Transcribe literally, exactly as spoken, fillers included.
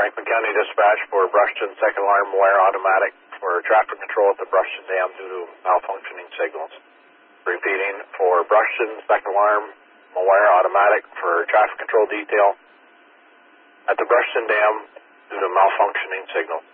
Franklin County Dispatch for Brushton, second alarm, Moyer automatic for traffic control at the Brushton Dam due to malfunctioning signals. Repeating, for Brushton, second alarm, Moyer automatic for traffic control detail at the Brushton Dam due to malfunctioning signal.